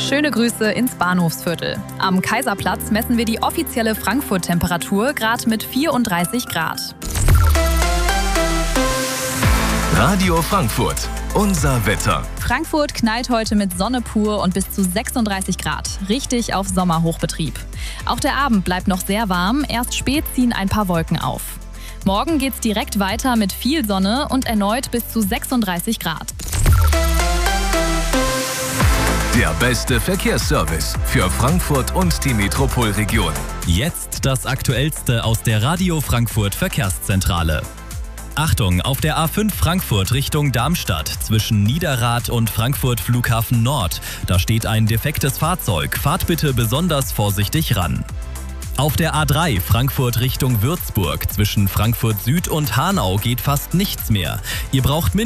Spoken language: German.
schöne Grüße ins Bahnhofsviertel. Am Kaiserplatz messen wir die offizielle Frankfurt-Temperatur gerade mit 34 Grad. Radio Frankfurt, unser Wetter. Frankfurt knallt heute mit Sonne pur und bis zu 36 Grad. Richtig auf Sommerhochbetrieb. Auch der Abend bleibt noch sehr warm, erst spät ziehen ein paar Wolken auf. Morgen geht's direkt weiter mit viel Sonne und erneut bis zu 36 Grad. Der beste Verkehrsservice für Frankfurt und die Metropolregion. Jetzt das Aktuellste aus der Radio Frankfurt Verkehrszentrale. Achtung, auf der A5 Frankfurt Richtung Darmstadt zwischen Niederrad und Frankfurt Flughafen Nord. Da steht ein defektes Fahrzeug. Fahrt bitte besonders vorsichtig ran. Auf der A3 Frankfurt Richtung Würzburg zwischen Frankfurt Süd und Hanau geht fast nichts mehr. Ihr braucht